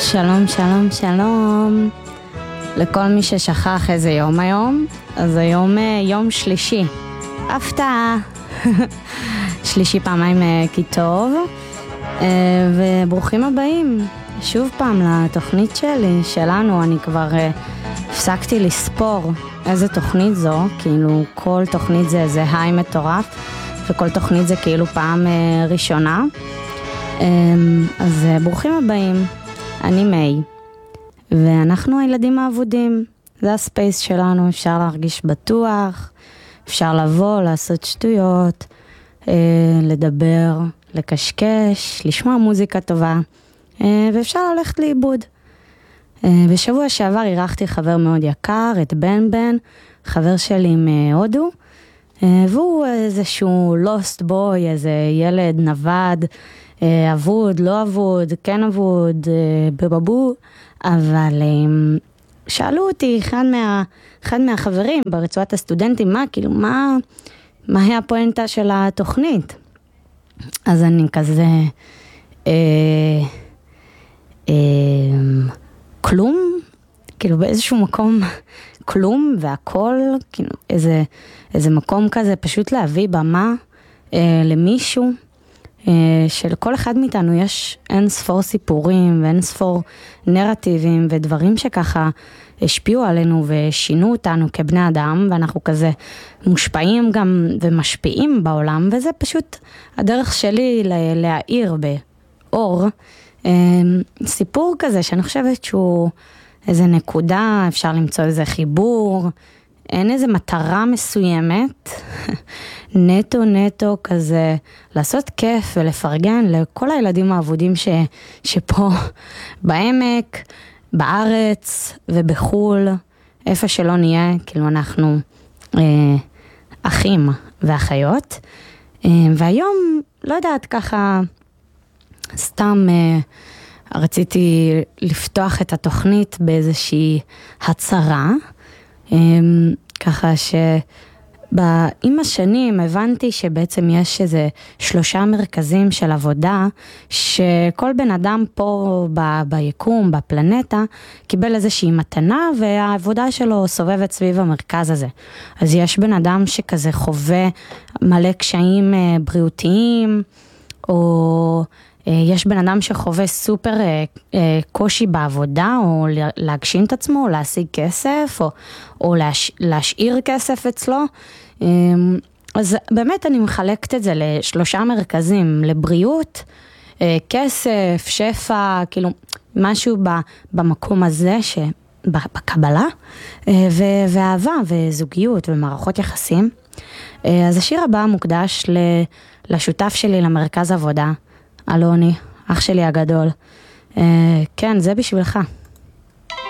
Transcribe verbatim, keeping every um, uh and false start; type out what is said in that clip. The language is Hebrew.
שלום, שלום, שלום. לכל מי ששכח איזה יום היום, אז היום יום שלישי. הפתעה. שלישי פעמיים כי טוב. וברוכים הבאים. שוב פעם לתוכנית שלי, שלנו. אני כבר הפסקתי לספור איזה תוכנית זו. כאילו כל תוכנית זה איזה היי מטורף, וכל תוכנית זה כאילו פעם ראשונה. אז ברוכים הבאים. אני מי, ואנחנו הילדים העבודים. זה הספייס שלנו, אפשר להרגיש בטוח, אפשר לבוא, לעשות שטויות, לדבר, לקשקש, לשמוע מוזיקה טובה, ואפשר ללכת לאיבוד. בשבוע שעבר אירחתי חבר מאוד יקר, את בן בן, חבר שלי מהודו, והוא איזשהו lost boy, איזה ילד נווד, אבוד, לא אבוד, כן אבוד, בבבו, אבל שאלו אותי אחד, מה, אחד מהחברים ברצועת הסטודנטים, מה, כאילו, מה, מה היה הפואנטה של התוכנית? אז אני כזה, אה, אה, כלום, כאילו באיזשהו מקום, כלום והכל, כאילו איזה, איזה מקום כזה, פשוט להביא במה אה, למישהו, שלכל אחד מאיתנו יש אין ספור סיפורים ואין ספור נרטיבים ודברים שככה השפיעו עלינו ושינו אותנו כבני אדם, ואנחנו כזה מושפעים גם ומשפיעים בעולם, וזה פשוט הדרך שלי להאיר באור סיפור כזה שאני חושבת שהוא איזה נקודה, אפשר למצוא איזה חיבור, אין איזה מטרה מסוימת, נטו נטו כזה, לעשות כיף ולפרגן לכל הילדים העבודים ש, שפה בעמק, בארץ ובחול, איפה שלא נהיה, כאילו אנחנו אה, אחים ואחיות. אה, והיום, לא יודעת, ככה סתם אה, רציתי לפתוח את התוכנית באיזושהי הצהרה, ככה שבאים השנים הבנתי שבעצם יש איזה שלושה מרכזים של עבודה, שכל בן אדם פה ב- ביקום, בפלנטה, קיבל איזושהי מתנה, והעבודה שלו סובבת סביב המרכז הזה. אז יש בן אדם שכזה חווה מלא קשיים בריאותיים, או יש בן אדם שחווה סופר קושי בעבודה, או להגשים את עצמו, או להשיג כסף, או, או להש, להשאיר כסף אצלו. אז באמת אני מחלקת את זה לשלושה מרכזים, לבריאות, כסף, שפע, כאילו משהו במקום הזה, בקבלה, ואהבה וזוגיות ומערכות יחסים. אז השיר הבא מוקדש לשותף שלי למרכז עבודה, אלוני, אח שלי הגדול. כן, זה בשבילך.